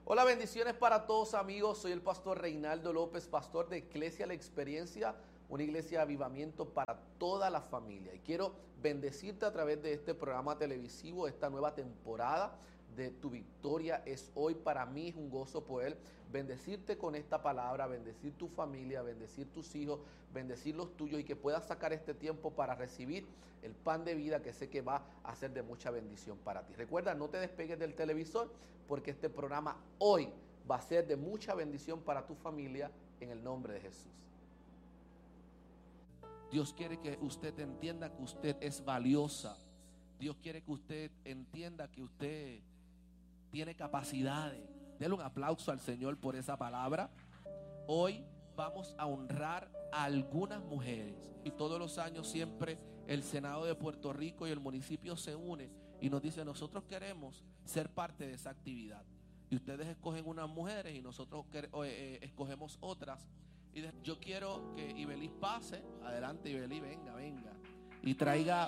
Hola, bendiciones para todos amigos, soy el pastor Reinaldo López, pastor de Iglesia La Experiencia, una iglesia de avivamiento para toda la familia. Y quiero bendecirte a través de este programa televisivo, esta nueva temporada de Tu Victoria es Hoy. Para mí es un gozo poder bendecirte con esta palabra, bendecir tu familia, bendecir tus hijos, bendecir los tuyos y que puedas sacar este tiempo para recibir el pan de vida que sé que va a ser de mucha bendición para ti. Recuerda, no te despegues del televisor porque este programa hoy va a ser de mucha bendición para tu familia en el nombre de Jesús. Dios quiere que usted entienda que usted es valiosa. Dios quiere que usted entienda que usted tiene capacidades. Denle un aplauso al Señor por esa palabra. Hoy vamos a honrar a algunas mujeres. Y todos los años siempre el Senado de Puerto Rico y el municipio se unen y nos dice: nosotros queremos ser parte de esa actividad. Y ustedes escogen unas mujeres y nosotros escogemos otras. Y yo quiero que Ibelis pase. Adelante, Ibelis, venga. Y traiga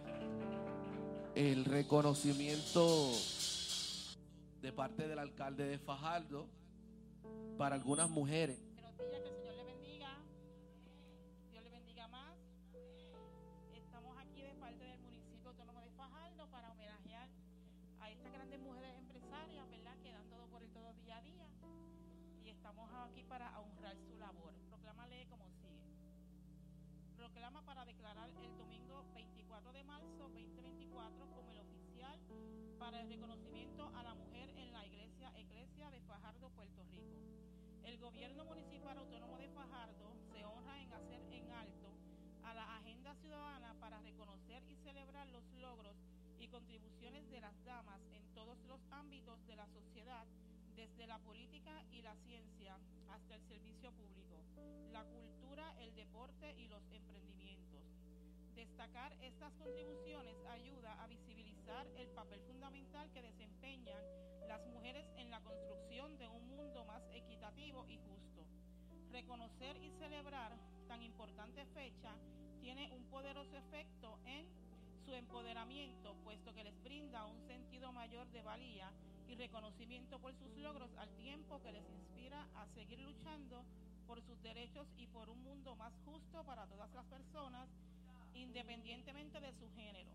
el reconocimiento de parte del alcalde de Fajardo para algunas mujeres. Buenos días, que el Señor le bendiga. Dios le bendiga más. Estamos aquí de parte del municipio autónomo de Fajardo para homenajear a estas grandes mujeres empresarias, ¿verdad?, que dan todo por el todo día a día. Y estamos aquí para honrar su labor. Proclama lee como sigue. Proclama para declarar el domingo 24 de marzo 2024 como el oficial para el reconocimiento a la mujer en la Iglesia de Fajardo, Puerto Rico. El gobierno municipal autónomo de Fajardo se honra en hacer en alto a la agenda ciudadana para reconocer y celebrar los logros y contribuciones de las damas en todos los ámbitos de la sociedad, desde la política y la ciencia hasta el servicio público, la cultura, el deporte y los emprendimientos. Destacar estas contribuciones ayuda a visibilizar el papel fundamental que desempeñan las mujeres en la construcción de un mundo más equitativo y justo. Reconocer y celebrar tan importante fecha tiene un poderoso efecto en su empoderamiento, puesto que les brinda un sentido mayor de valía y reconocimiento por sus logros, al tiempo que les inspira a seguir luchando por sus derechos y por un mundo más justo para todas las personas, independientemente de su género.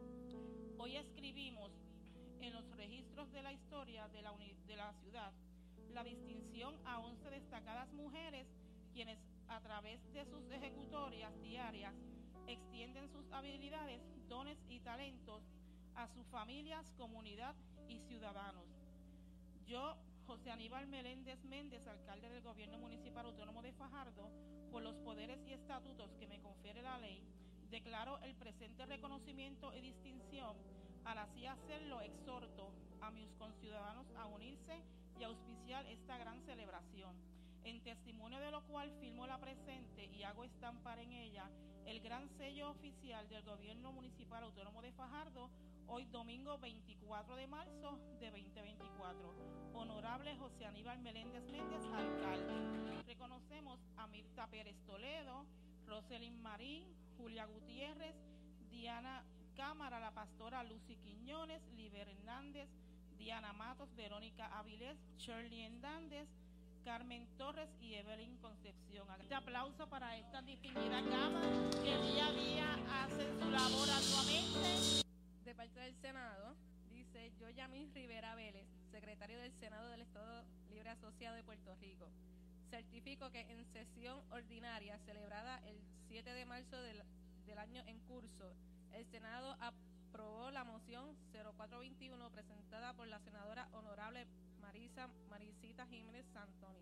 Hoy escribimos en los registros de la historia de la ciudad la distinción a 11 destacadas mujeres, quienes a través de sus ejecutorias diarias extienden sus habilidades, dones y talentos a sus familias, comunidad y ciudadanos. Yo, José Aníbal Meléndez Méndez, alcalde del Gobierno Municipal Autónomo de Fajardo, por los poderes y estatutos que me confiere la ley, declaro el presente reconocimiento y distinción. Al así hacerlo, exhorto a mis conciudadanos a unirse y auspiciar esta gran celebración, en testimonio de lo cual firmo la presente y hago estampar en ella el gran sello oficial del Gobierno Municipal Autónomo de Fajardo, hoy domingo 24 de marzo de 2024. Honorable José Aníbal Meléndez Méndez, alcalde. Reconocemos a Mirta Pérez Toledo, Roselyn Marín, Julia Gutiérrez, Diana Cámara, la pastora Lucy Quiñones, Liber Hernández, Diana Matos, Verónica Avilés, Shirley Hernández, Carmen Torres y Evelyn Concepción. Este aplauso para esta distinguida gama que día a día hacen su labor arduamente. De parte del Senado, dice yo, Yamil Rivera Vélez, secretario del Senado del Estado Libre Asociado de Puerto Rico. Certifico que en sesión ordinaria celebrada el 7 de marzo del año en curso, el Senado aprobó la moción 0421 presentada por la senadora honorable Marisita Jiménez Santoni,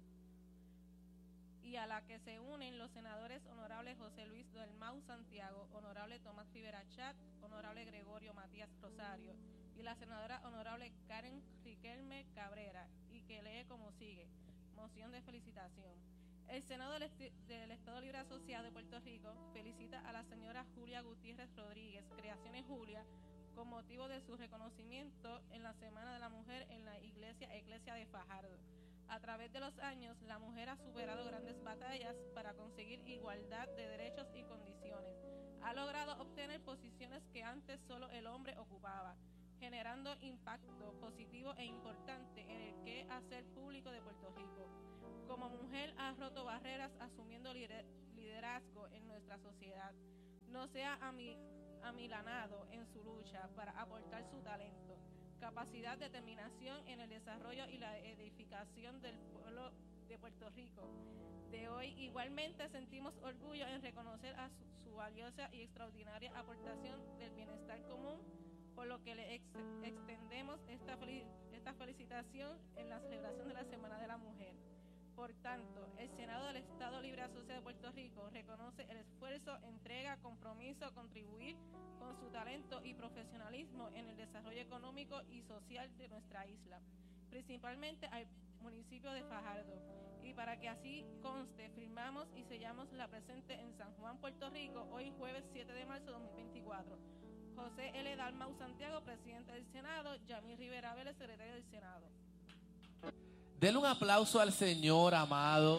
y a la que se unen los senadores honorables José Luis Dalmau Santiago, honorable Tomás Rivera Chat, honorable Gregorio Matías Rosario y la senadora honorable Karen Riquelme Cabrera, y que lee como sigue: moción de felicitación. El Senado del Estado Libre Asociado de Puerto Rico felicita a la señora Julia Gutiérrez Rodríguez, Creaciones Julia, con motivo de su reconocimiento en la Semana de la Mujer en la Iglesia de Fajardo. A través de los años, la mujer ha superado grandes batallas para conseguir igualdad de derechos y condiciones. Ha logrado obtener posiciones que antes solo el hombre ocupaba, generando impacto positivo e importante en el que hacer público de Puerto Rico. Como mujer ha roto barreras asumiendo liderazgo en nuestra sociedad. No sea amilanado en su lucha para aportar su talento, capacidad, determinación en el desarrollo y la edificación del pueblo de Puerto Rico de hoy. Igualmente sentimos orgullo en reconocer a su valiosa y extraordinaria aportación del bienestar común, por lo que le extendemos esta felicitación en la celebración de la Semana de la Mujer. Por tanto, el Senado del Estado Libre Asociado de Puerto Rico reconoce el esfuerzo, entrega, compromiso, contribuir con su talento y profesionalismo en el desarrollo económico y social de nuestra isla, principalmente al municipio de Fajardo. Y para que así conste, firmamos y sellamos la presente en San Juan, Puerto Rico, hoy jueves 7 de marzo de 2024. José L. Dalmau Santiago, presidente del Senado. Yamil Rivera Vélez, secretario del Senado. Denle un aplauso al Señor, amado.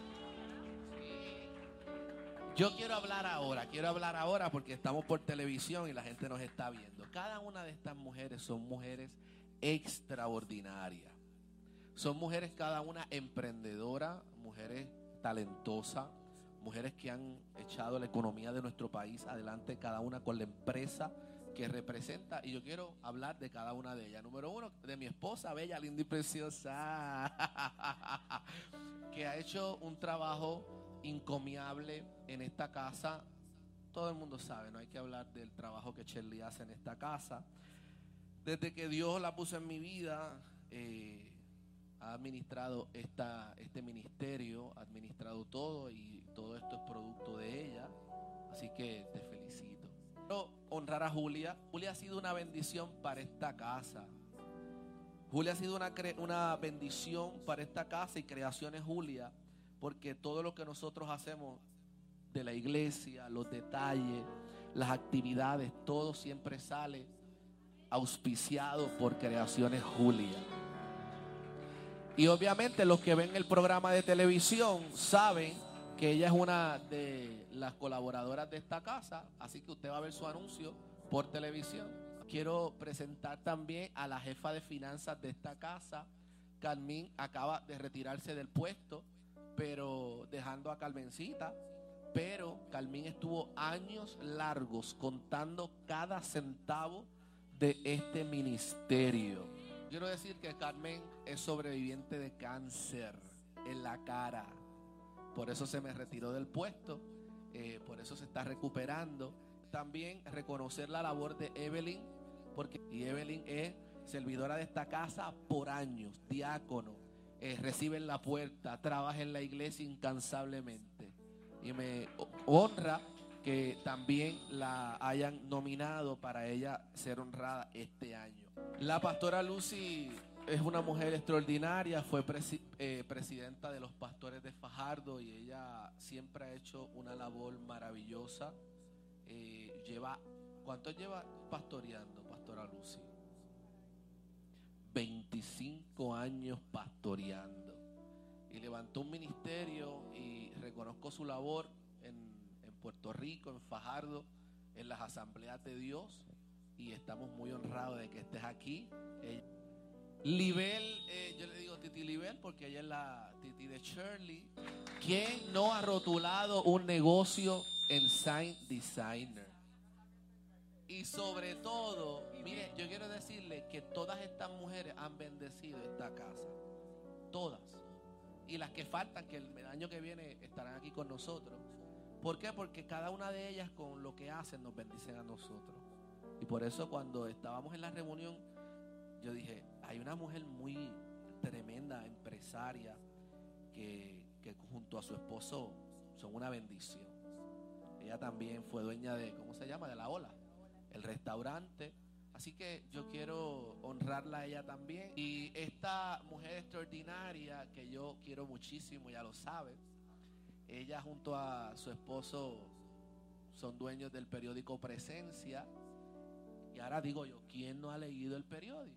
Yo quiero hablar ahora porque estamos por televisión y la gente nos está viendo. Cada una de estas mujeres son mujeres extraordinarias. Son mujeres cada una emprendedoras, mujeres talentosas, mujeres que han echado la economía de nuestro país adelante, cada una con la empresa que representa. Y yo quiero hablar de cada una de ellas. Número uno, de mi esposa, bella, linda y preciosa, que ha hecho un trabajo encomiable en esta casa. Todo el mundo sabe, no hay que hablar del trabajo que Shirley hace en esta casa. Desde que Dios la puso en mi vida, ha administrado este ministerio, ha administrado todo, y todo esto es producto de ella. Así que te felicito. Quiero honrar a Julia. Julia ha sido una bendición para esta casa. Julia ha sido una bendición para esta casa y Creaciones Julia, porque todo lo que nosotros hacemos de la iglesia, los detalles, las actividades, todo siempre sale auspiciado por Creaciones Julia. Y obviamente los que ven el programa de televisión saben que ella es una de las colaboradoras de esta casa, así que usted va a ver su anuncio por televisión. Quiero presentar también a la jefa de finanzas de esta casa. Carmen acaba de retirarse del puesto, pero dejando a Carmencita. Pero Carmen estuvo años largos contando cada centavo de este ministerio. Quiero decir que Carmen es sobreviviente de cáncer en la cara. Por eso se me retiró del puesto. Por eso se está recuperando. También reconocer la labor de Evelyn, porque Evelyn es servidora de esta casa por años, diácono, recibe en la puerta, trabaja en la iglesia incansablemente. Y me honra que también la hayan nominado para ella ser honrada este año. La pastora Lucy es una mujer extraordinaria, fue presidenta de los pastores de Fajardo y ella siempre ha hecho una labor maravillosa. ¿Cuánto lleva pastoreando, pastora Lucy? 25 años pastoreando. Y levantó un ministerio, y reconozco su labor en Puerto Rico, en Fajardo, en las asambleas de Dios. Y estamos muy honrados de que estés aquí. Libel, yo le digo Titi Libel porque ella es la Titi de Shirley. ¿Quién no ha rotulado un negocio en Sign Designer? Y sobre todo, mire, yo quiero decirle que todas estas mujeres han bendecido esta casa. Todas. Y las que faltan, que el año que viene estarán aquí con nosotros. ¿Por qué? Porque cada una de ellas con lo que hacen nos bendicen a nosotros. Y por eso cuando estábamos en la reunión, yo dije, hay una mujer muy tremenda, empresaria, que junto a su esposo son una bendición. Ella también fue dueña de, ¿cómo se llama? De La Ola, el restaurante. Así que yo quiero honrarla a ella también. Y esta mujer extraordinaria que yo quiero muchísimo, ya lo sabe, ella junto a su esposo son dueños del periódico Presencia. Y ahora digo yo, ¿quién no ha leído el periódico?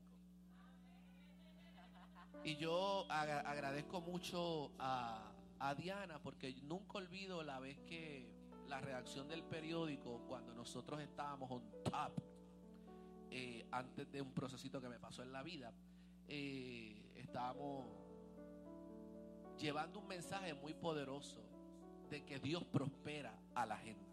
Y yo agradezco mucho a Diana, porque nunca olvido la vez que la redacción del periódico, cuando nosotros estábamos on top, antes de un procesito que me pasó en la vida, estábamos llevando un mensaje muy poderoso de que Dios prospera a la gente.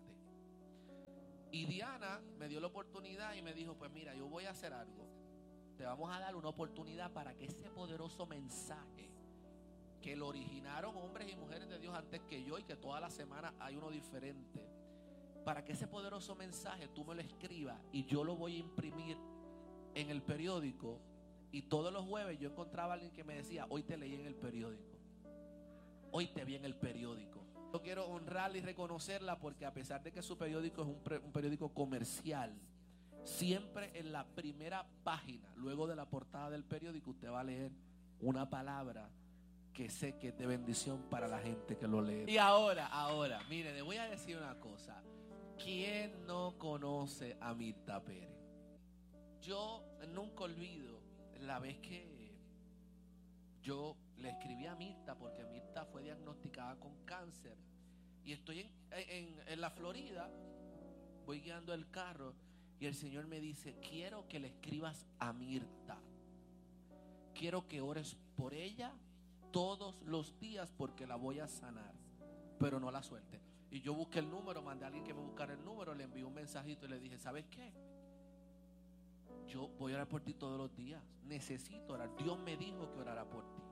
Y Diana me dio la oportunidad y me dijo, pues mira, yo voy a hacer algo. Te vamos a dar una oportunidad para que ese poderoso mensaje que lo originaron hombres y mujeres de Dios antes que yo, y que toda la semana hay uno diferente, para que ese poderoso mensaje tú me lo escribas y yo lo voy a imprimir en el periódico. Y todos los jueves yo encontraba a alguien que me decía, hoy te leí en el periódico, hoy te vi en el periódico. Yo quiero honrarla y reconocerla porque a pesar de que su periódico es un periódico comercial, siempre en la primera página, luego de la portada del periódico, usted va a leer una palabra que sé que es de bendición para la gente que lo lee. Y ahora, mire, le voy a decir una cosa. ¿Quién no conoce a Mirta Pérez? Yo nunca olvido la vez que yo le escribí a Mirta, porque Mirta fue diagnosticada con cáncer. Y estoy en la Florida, voy guiando el carro y el Señor me dice, quiero que le escribas a Mirta. Quiero que ores por ella todos los días porque la voy a sanar, pero no la suelte. Y yo busqué el número, mandé a alguien que me buscara el número, le envié un mensajito y le dije, ¿sabes qué? Yo voy a orar por ti todos los días. Necesito orar. Dios me dijo que orara por ti.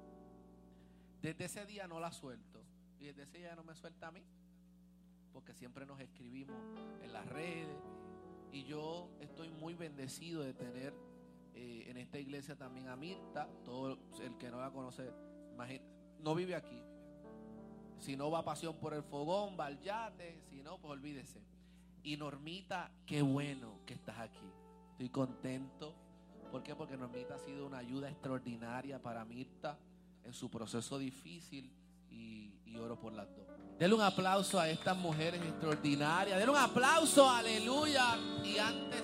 Desde ese día no la suelto. Y desde ese día no me suelta a mí, porque siempre nos escribimos en las redes. Y yo estoy muy bendecido de tener en esta iglesia también a Mirta. Todo el que no la conoce, no vive aquí. Si no va a Pasión por el Fogón, va al yate. Si no, pues olvídese. Y Normita, qué bueno que estás aquí. Estoy contento. ¿Por qué? Porque Normita ha sido una ayuda extraordinaria para Mirta en su proceso difícil, y oro por las dos. Denle un aplauso a estas mujeres extraordinarias. Denle un aplauso, aleluya. Y antes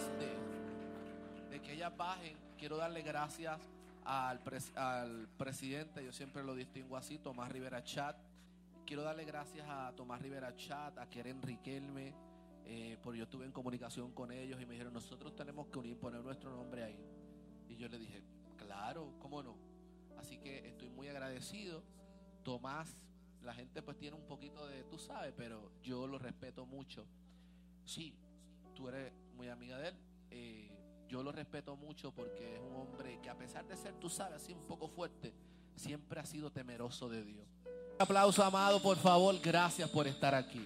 de que ellas bajen, quiero darle gracias al presidente. Yo siempre lo distingo así, Tomás Rivera Chat. Quiero darle gracias a Tomás Rivera Chat, a Keren Riquelme, porque yo estuve en comunicación con ellos y me dijeron, nosotros tenemos que poner nuestro nombre ahí. Y yo le dije, claro, ¿cómo no? Así que estoy muy agradecido. Tomás, la gente pues tiene un poquito de, tú sabes, pero yo lo respeto mucho. Sí, tú eres muy amiga de él. Yo lo respeto mucho porque es un hombre que, a pesar de ser, tú sabes, así un poco fuerte, siempre ha sido temeroso de Dios. Un aplauso, amado, por favor. Gracias por estar aquí.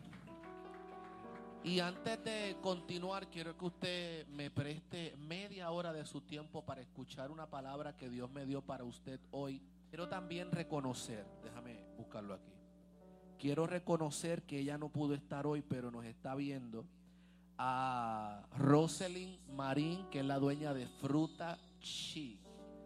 Y antes de continuar, quiero que usted me preste media hora de su tiempo para escuchar una palabra que Dios me dio para usted hoy. Quiero también reconocer, déjame buscarlo aquí. Quiero reconocer que ella no pudo estar hoy, pero nos está viendo, a Roselyn Marín, que es la dueña de Fruta Chic.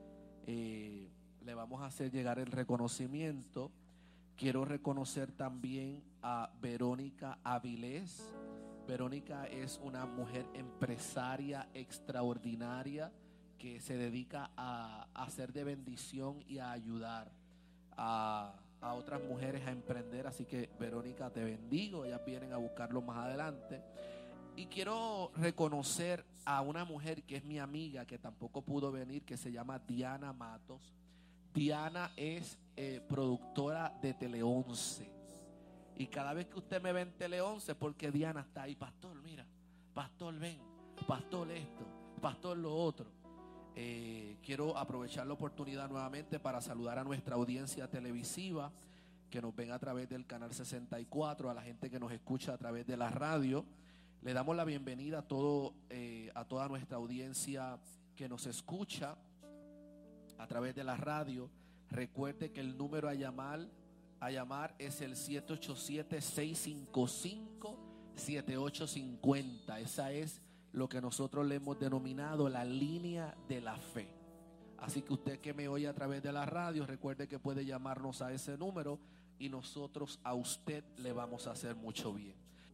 Le vamos a hacer llegar el reconocimiento. Quiero reconocer también a Verónica Avilés. Verónica es una mujer empresaria extraordinaria que se dedica a hacer de bendición y a ayudar a otras mujeres a emprender. Así que, Verónica, te bendigo. Ellas vienen a buscarlo más adelante. Y quiero reconocer a una mujer que es mi amiga, que tampoco pudo venir, que se llama Diana Matos. Diana es productora de Tele 11. Y cada vez que usted me ve en Tele 11, porque Diana está ahí, pastor, mira, pastor, ven, pastor esto, pastor lo otro. Quiero aprovechar la oportunidad nuevamente para saludar a nuestra audiencia televisiva que nos ven a través del canal 64, a la gente que nos escucha a través de la radio. Le damos la bienvenida a toda nuestra audiencia que nos escucha a través de la radio. Recuerde que el número a llamar es el 787-655-7850. Esa es lo que nosotros le hemos denominado la línea de la fe. Así que usted que me oye a través de la radio, recuerde que puede llamarnos a ese número y nosotros a usted le vamos a hacer mucho bien.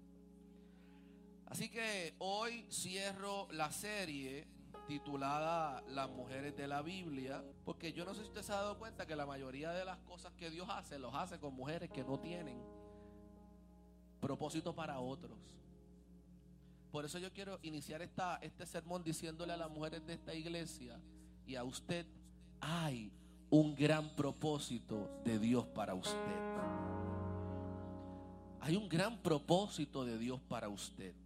Así que hoy cierro la serie titulada Las Mujeres de la Biblia, porque yo no sé si usted se ha dado cuenta que la mayoría de las cosas que Dios hace, los hace con mujeres que no tienen propósito para otros. Por eso yo quiero iniciar este sermón diciéndole a las mujeres de esta iglesia y a usted, hay un gran propósito de Dios para usted. Hay un gran propósito de Dios para usted.